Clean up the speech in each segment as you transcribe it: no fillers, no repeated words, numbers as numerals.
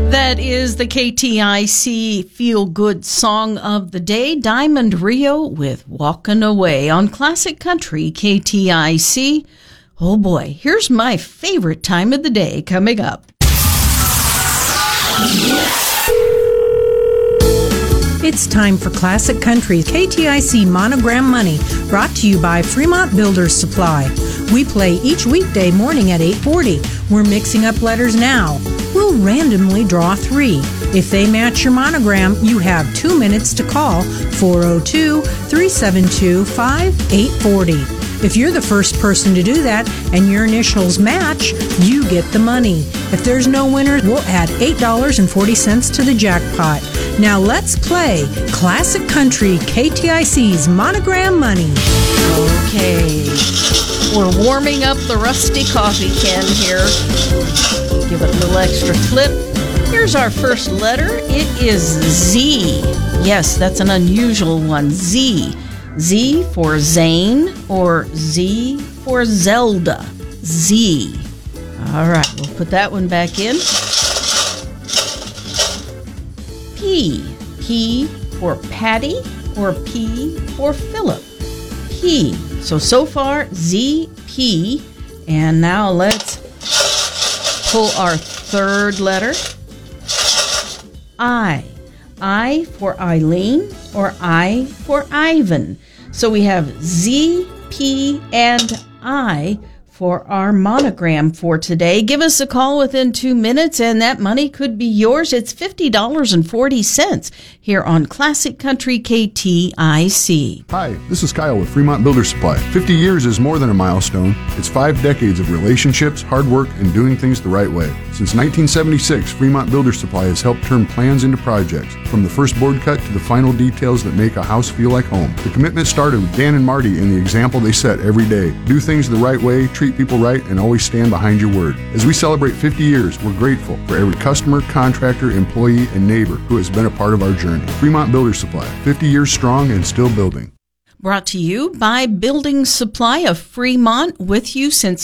That is the KTIC Feel Good Song of the Day, Diamond Rio with Walkin' Away on Classic Country KTIC. Oh boy, here's my favorite time of the day coming up. It's time for Classic Country KTIC Monogram Money, brought to you by Fremont Builders Supply. We play each weekday morning at 8:40. We're mixing up letters now. We'll randomly draw 3. If they match your monogram, you have 2 minutes to call 402-372-5840. If you're the first person to do that and your initials match, you get the money. If there's no winner, we'll add $8.40 to the jackpot. Now let's play Classic Country KTIC's Monogram Money. Okay, we're warming up the rusty coffee can here. Give it a little extra flip. Here's our first letter. It is Z. Yes, that's an unusual one. Z. Z for Zane or Z for Zelda. Z. All right, we'll put that one back in. P. P for Patty or P for Philip. P. So far, Z, P. And now let's pull our third letter. I. I for Eileen or I for Ivan. So we have Z, P, and I for our monogram for today. Give us a call within 2 minutes and that money could be yours. It's $50.40 here on Classic Country KTIC. Hi, this is Kyle with Fremont Builders Supply. 50 years is more than a milestone. It's 5 decades of relationships, hard work, and doing things the right way. Since 1976, Fremont Builders Supply has helped turn plans into projects, from the first board cut to the final details that make a house feel like home. The commitment started with Dan and Marty and the example they set every day. Do things the right way, treat people right, and always stand behind your word. As we celebrate 50 years, we're grateful for every customer, contractor, employee, and neighbor who has been a part of our journey. Fremont Builders Supply, 50 years strong and still building. Brought to you by Building Supply of Fremont, with you since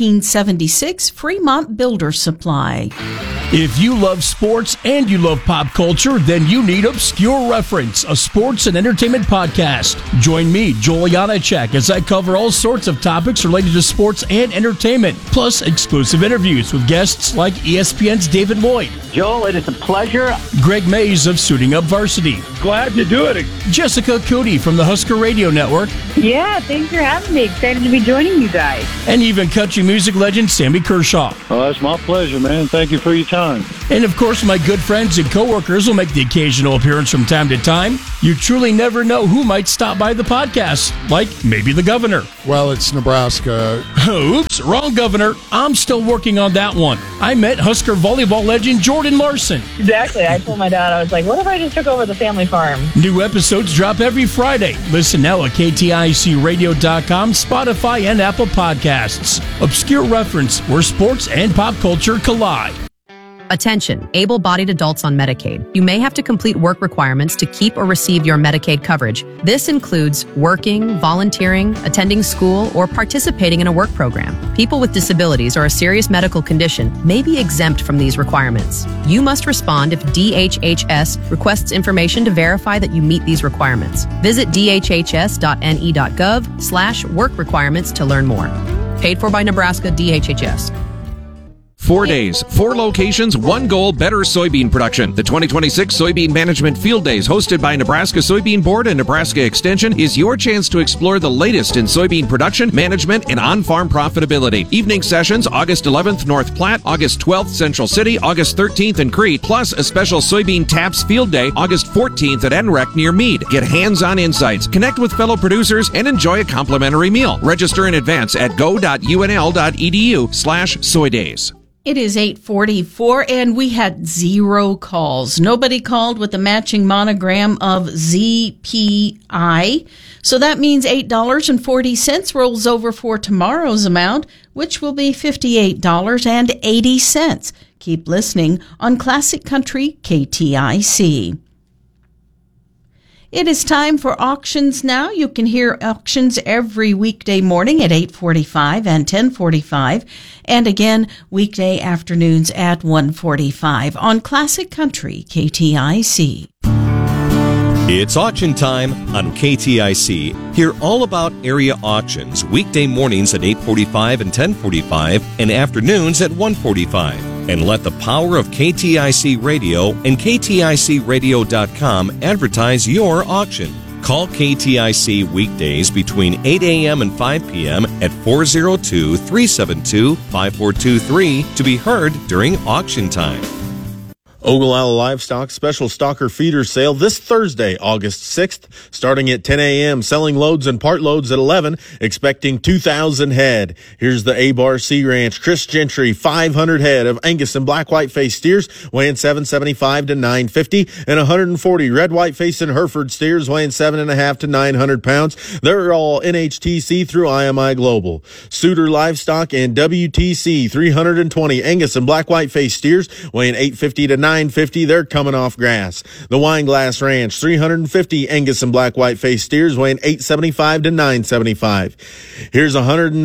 1976, Fremont Builder Supply. If you love sports and you love pop culture, then you need Obscure Reference, a sports and entertainment podcast. Join me, Joel Janacek, as I cover all sorts of topics related to sports and entertainment, plus exclusive interviews with guests like ESPN's David Lloyd. Joel, it is a pleasure. Greg Mays of Suiting Up Varsity. Glad to do it. Jessica Cootie from the Husker Radio Network. Yeah, thanks for having me. Excited to be joining you guys. And even country music legend Sammy Kershaw. Oh, that's my pleasure, man. Thank you for your time. And of course, my good friends and coworkers will make the occasional appearance from time to time. You truly never know who might stop by the podcast, like maybe the governor. Well, it's Nebraska. Oops, wrong governor. I'm still working on that one. I met Husker volleyball legend Jordan Larson. Exactly. I told my dad, I was like, what if I just took over the family farm? New episodes drop every Friday. Listen now at KTICradio.com, Spotify, and Apple Podcasts. Obscure Reference, where sports and pop culture collide. Attention, able-bodied adults on Medicaid. You may have to complete work requirements to keep or receive your Medicaid coverage. This includes working, volunteering, attending school, or participating in a work program. People with disabilities or a serious medical condition may be exempt from these requirements. You must respond if DHHS requests information to verify that you meet these requirements. Visit dhhs.ne.gov/work requirements to learn more. Paid for by Nebraska DHHS. 4 days, 4 locations, 1 goal, better soybean production. The 2026 Soybean Management Field Days, hosted by Nebraska Soybean Board and Nebraska Extension, is your chance to explore the latest in soybean production, management, and on-farm profitability. Evening sessions, August 11th, North Platte, August 12th, Central City, August 13th in Crete, plus a special Soybean Taps Field Day, August 14th at NREC near Meade. Get hands-on insights, connect with fellow producers, and enjoy a complimentary meal. Register in advance at go.unl.edu/soydays. It is 8:44 and we had 0 calls. Nobody called with the matching monogram of ZPI. So that means $8.40 rolls over for tomorrow's amount, which will be $58.80. Keep listening on Classic Country KTIC. It is time for auctions now. You can hear auctions every weekday morning at 8:45 and 10:45, and again weekday afternoons at 1:45 on Classic Country KTIC. It's auction time on KTIC. Hear all about area auctions weekday mornings at 8:45 and 10:45 and afternoons at 1:45. And let the power of KTIC Radio and KTICradio.com advertise your auction. Call KTIC weekdays between 8 a.m. and 5 p.m. at 402-372-5423 to be heard during auction time. Ogallala Livestock Special Stalker Feeder Sale this Thursday, August 6th, starting at 10 a.m., selling loads and part loads at 11, expecting 2,000 head. Here's the A-Bar Sea Ranch Chris Gentry, 500 head of Angus and black white-faced steers, weighing 775 to 950, and 140 red white-faced and Hereford steers, weighing 7.5 to 900 pounds. They're all NHTC through IMI Global. Suitor Livestock and WTC, 320 Angus and black white-faced steers, weighing 850 to 950, they're coming off grass. The Wineglass Ranch, 350 Angus and black white-faced steers, weighing 875 to 975. Here's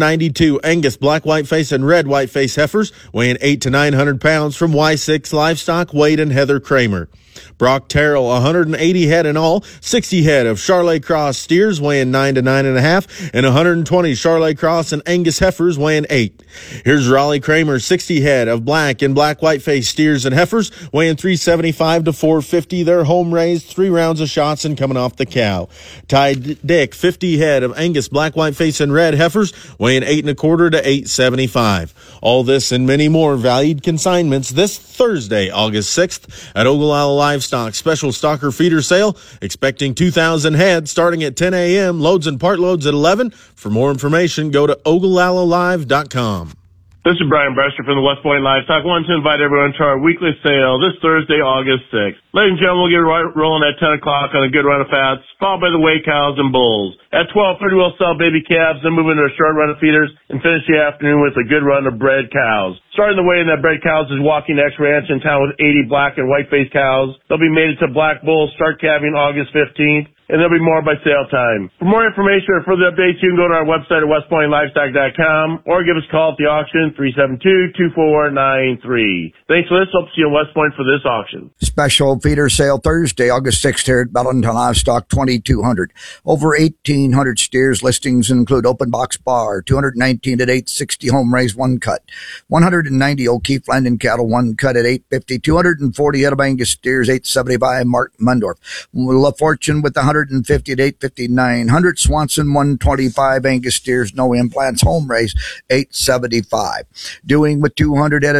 192 Angus black white-faced and red white-faced heifers, weighing 8 to 900 pounds from Y6 Livestock, Wade and Heather Kramer. Brock Terrell, 180 head in all, 60 head of Charolais Cross steers weighing 9 to 9.5, and 120 Charolais Cross and Angus heifers weighing 8. Here's Raleigh Kramer, 60 head of black and black white-faced steers and heifers weighing 375 to 450. They're home raised, 3 rounds of shots and coming off the cow. Ty Dick, 50 head of Angus black white-faced and red heifers weighing 8.25 to 875. All this and many more valued consignments this Thursday, August 6th at Ogallala Livestock Special Stalker Feeder Sale, expecting 2,000 head starting at 10 a.m., loads and part loads at 11. For more information, go to OgallaLaLive.com. This is Brian Brester from the West Point Livestock. I wanted to invite everyone to our weekly sale this Thursday, August 6th. Ladies and gentlemen, we'll get rolling at 10 o'clock on a good run of fats, followed by the weigh cows and bulls. At 12:30, we'll sell baby calves, then move into a short run of feeders, and finish the afternoon with a good run of bred cows. Starting the weigh in that bred cows is Walking X Ranch in town with 80 black and white-faced cows. They'll be mated to black bulls, start calving August 15th. And there'll be more by sale time. For more information or further updates, you can go to our website at westpointlivestock.com or give us a call at the auction, 372-2493. Thanks for this. Hope to see you in West Point for this auction. Special feeder sale Thursday, August 6th here at Bellington Livestock, 2,200. Over 1,800 steers. Listings include open box bar, 219 at 860 home raised, 1 cut. 190 O'Keefe Landon cattle, 1 cut at 850. 240 head of Angus steers, 875 Mark Mundorf. La Fortune with the 150 at 850, 900 Swanson, 125 Angus steers, no implants, home raised, 875. Doing with 200 head of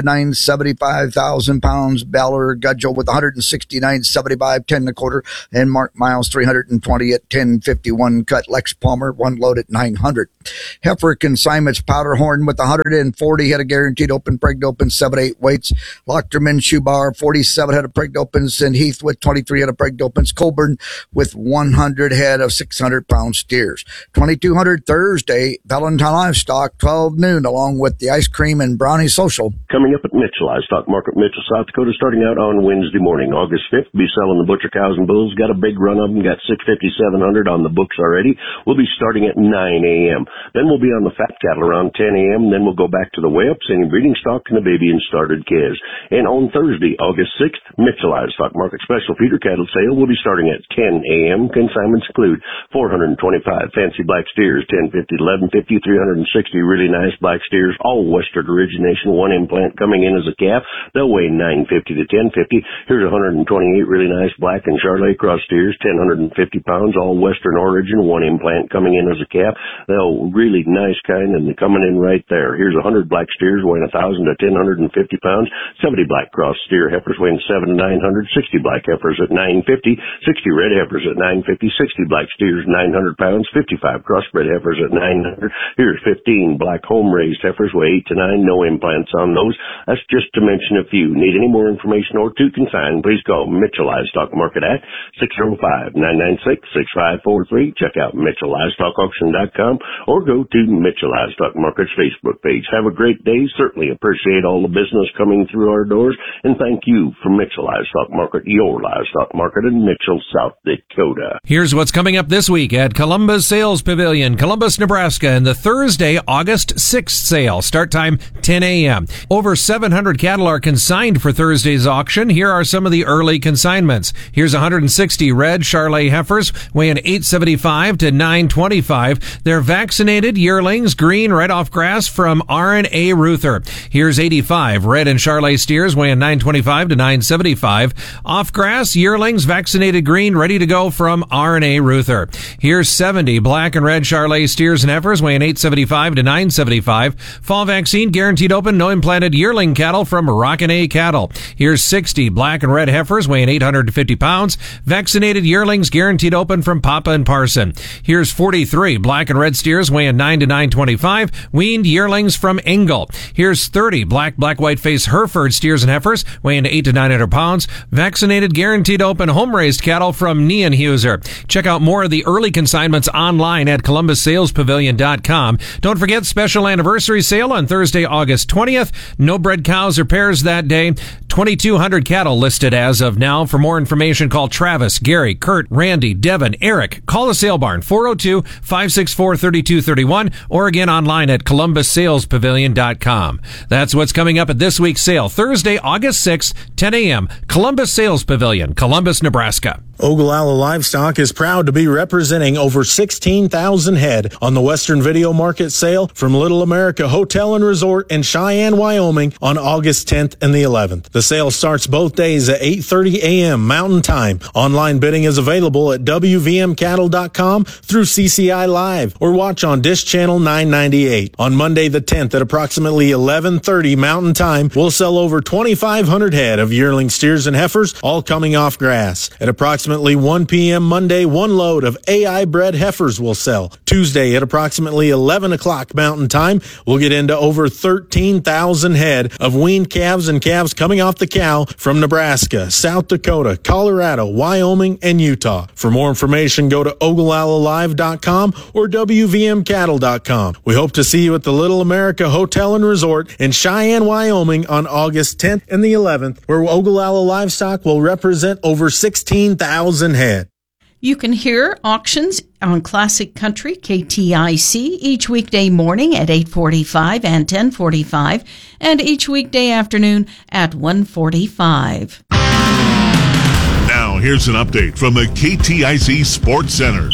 975,000 pounds, Baller Gudgel with 169.75, 10.25, and Mark Miles 320 at 1051 cut. Lex Palmer, 1 load at 900. Heifer consignments, Powderhorn with 140 head of guaranteed open, pregnant open, 7-8 weights. Lochterman Schubar, 47 head of pregnant opens, and Heath with 23 head of pregnant opens. Colburn with 100 head of 600-pound steers. 2,200 Thursday, Valentine Livestock, 12 noon, along with the ice cream and brownie social. Coming up at Mitchell Livestock Market, Mitchell, South Dakota, starting out on Wednesday morning, August 5th. Be selling the butcher cows and bulls. Got a big run of them. Got 650, 700 on the books already. We'll be starting at 9 a.m. Then we'll be on the fat cattle around 10 a.m. Then we'll go back to the weigh-ups, any breeding stock, and the baby and started calves. And on Thursday, August 6th, Mitchell Livestock Market Special Feeder Cattle Sale will be starting at 10 a.m. Consignments include 425 fancy black steers, 1050, 1150, 360 really nice black steers, all Western origination, 1 implant coming in as a calf. They'll weigh 950 to 1050. Here's 128 really nice black and Charolais Cross steers, 1,050 pounds, all Western origin, 1 implant coming in as a calf. They'll really nice kind, and they're coming in right there. Here's 100 black steers weighing 1,000 to 1,050 pounds, 70 black cross steer heifers weighing 7 to 900, 60 black heifers at 950, 60 red heifers at 950, 60 black steers 900 pounds, 55 crossbred heifers at 900. Here's 15 black home-raised heifers weigh 8 to 9, no implants on those. That's just to mention a few. Need any more information or to consign, please call Mitchell Livestock Market at 605-996-6543. Check out MitchellLivestockAuction.com or go to Mitchell Livestock Market's Facebook page. Have a great day. Certainly appreciate all the business coming through our doors, and thank you for Mitchell Livestock Market, your livestock market in Mitchell, South Dakota. Here's what's coming up this week at Columbus Sales Pavilion, Columbus, Nebraska, and the Thursday, August 6th sale. Start time 10 a.m. Over 700 cattle are consigned for Thursday's auction. Here are some of the early consignments. Here's 160 red Charolais heifers weighing 875 to 925. They're vaccinated yearlings, green, right off grass from R&A Ruther. Here's 85 red and Charolais steers weighing 925 to 975. Off grass yearlings, vaccinated green, ready to go from R&A Ruther. Here's 70 black and red Charolais steers and heifers weighing 875 to 975. Fall vaccine guaranteed open, no implanted yearling cattle from Rockin' A Cattle. Here's 60 black and red heifers weighing 850 pounds. Vaccinated yearlings guaranteed open from Papa and Parson. Here's 43 black and red steers weighing 9 to 925. Weaned yearlings from Engel. Here's 30 black-white face Hereford steers and heifers weighing 8 to 900 pounds. Vaccinated guaranteed open home-raised cattle from Neonhuser. Check out more of the early consignments online at ColumbusSalesPavilion.com. Don't forget special anniversary sale on Thursday, August 20th. No bred cows or pairs that day. 2,200 cattle listed as of now. For more information, call Travis, Gary, Kurt, Randy, Devin, Eric. Call the sale barn, 402-564-3231, or again online at ColumbusSalesPavilion.com. That's what's coming up at this week's sale. Thursday, August 6th, 10 a.m., Columbus Sales Pavilion, Columbus, Nebraska. Ogallala Livestock is proud to be representing over 16,000 head on the Western Video Market sale from Little America Hotel and Resort in Cheyenne, Wyoming on August 10th and the 11th. The sale starts both days at 8:30 a.m. Mountain Time. Online bidding is available at WVMCattle.com through CCI Live or watch on Dish Channel 998. On Monday the 10th at approximately 11:30 Mountain Time, we'll sell over 2,500 head of yearling steers and heifers, all coming off grass. At approximately 1 p.m. Monday, one load of AI bred heifers will sell. Tuesday at approximately 11 o'clock Mountain Time, we'll get into over 13,000 head of weaned calves and calves coming off the cow from Nebraska, South Dakota, Colorado, Wyoming, and Utah. For more information, go to OgallaLaLive.com or WVMCattle.com. We hope to see you at the Little America Hotel and Resort in Cheyenne, Wyoming on August 10th and the 11th, where Ogallala Livestock will represent over 16,000 head. You can hear auctions on Classic Country, KTIC, each weekday morning at 8:45 and 10:45, and each weekday afternoon at 1:45. Now, here's an update from the KTIC Sports Center.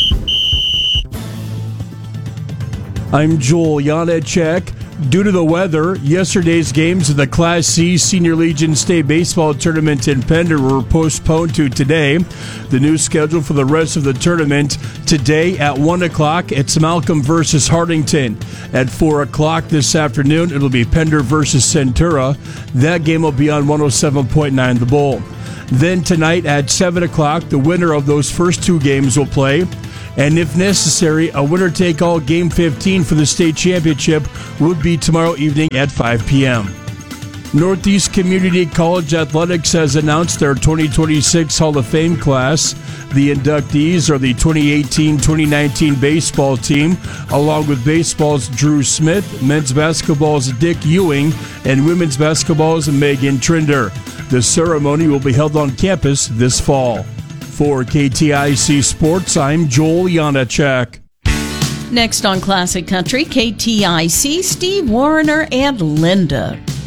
I'm Joel Janacek. Due to the weather, yesterday's games of the Class C Senior Legion State Baseball Tournament in Pender were postponed to today. The new schedule for the rest of the tournament today at 1 o'clock, it's Malcolm versus Hartington. At 4 o'clock this afternoon, it'll be Pender versus Centura. That game will be on 107.9 The Bull. Then tonight at 7 o'clock, the winner of those first two games will play. And if necessary, a winner-take-all Game 15 for the state championship would be tomorrow evening at 5 p.m. Northeast Community College Athletics has announced their 2026 Hall of Fame class. The inductees are the 2018-2019 baseball team, along with baseball's Drew Smith, men's basketball's Dick Ewing, and women's basketball's Megan Trinder. The ceremony will be held on campus this fall. For KTIC Sports, I'm Joel Janacek. Next on Classic Country, KTIC, Steve Warner and Linda.